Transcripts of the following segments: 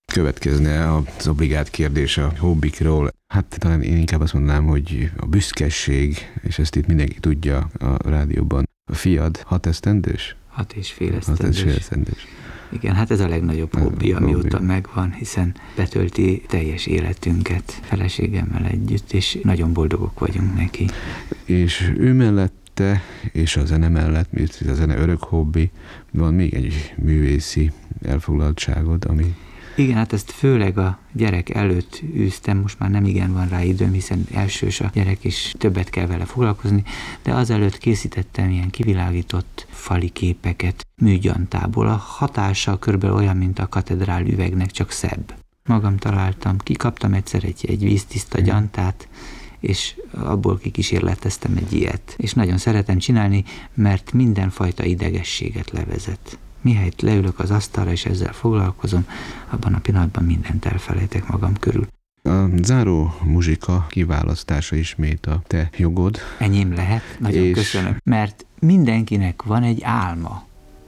Következne az obligát kérdés a hobbikról. Hát talán én inkább azt mondanám, hogy a büszkeség, és ezt itt mindenki tudja a rádióban. A fiad 6 esztendős? 6,5 esztendős. Igen, hát ez a legnagyobb hobbi, amióta megvan, hiszen betölti teljes életünket feleségemmel együtt, és nagyon boldogok vagyunk neki. És ő mellette, és a zene mellett, mert a zene örök hobbi, van még egy művészi elfoglaltságod, ami... Igen, hát ezt főleg a gyerek előtt űztem, most már nem igen van rá időm, hiszen elsős a gyerek, és többet kell vele foglalkozni, de azelőtt készítettem ilyen kivilágított fali képeket műgyantából. A hatása körülbelül olyan, mint a katedrál üvegnek, csak szebb. Magam találtam, kikaptam egyszer egy víztiszta gyantát, és abból kikísérleteztem egy ilyet. És nagyon szeretem csinálni, mert mindenfajta idegességet levezet. Mihelyt leülök az asztalra, és ezzel foglalkozom, abban a pillanatban mindent elfelejtek magam körül. A záró muzsika kiválasztása ismét a te jogod. Enyém lehet, nagyon köszönöm. Mert mindenkinek van egy álma.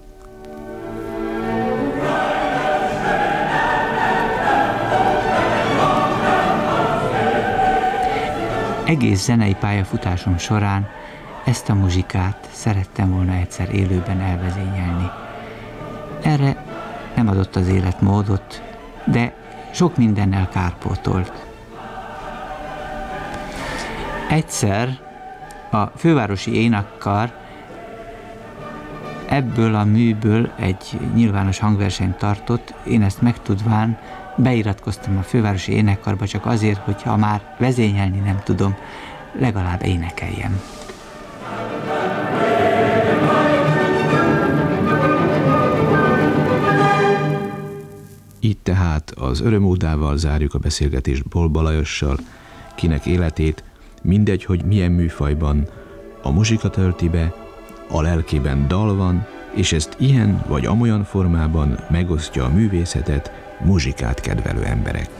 Egész zenei pályafutásom során ezt a muzsikát szerettem volna egyszer élőben elvezényelni. Erre nem adott az élet módot, de sok mindennel kárpótolt. Egyszer a fővárosi énekkar ebből a műből egy nyilvános hangversenyt tartott, én ezt megtudván beiratkoztam a fővárosi énekkarba csak azért, hogy ha már vezényelni nem tudom, legalább énekeljem. Így tehát az örömódával zárjuk a beszélgetést Bolba Lajossal, kinek életét, mindegy, hogy milyen műfajban, a muzsika tölti be, a lelkében dal van, és ezt ilyen vagy amolyan formában megosztja a művészetet muzsikát kedvelő emberekkel.